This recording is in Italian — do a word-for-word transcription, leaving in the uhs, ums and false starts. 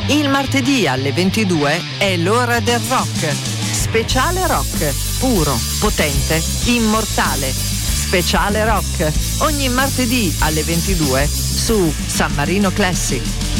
Il martedì alle ventidue è l'ora del rock. Speciale rock, puro, potente, immortale. Speciale rock, ogni martedì alle ventidue su San Marino Classic.